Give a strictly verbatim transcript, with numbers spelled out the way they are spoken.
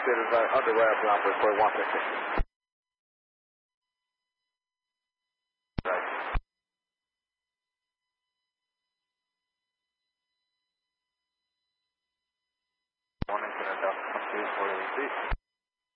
is uh, underway up around Bridgeport, one fifty. Right. One incident, Delta, come to for the receipt.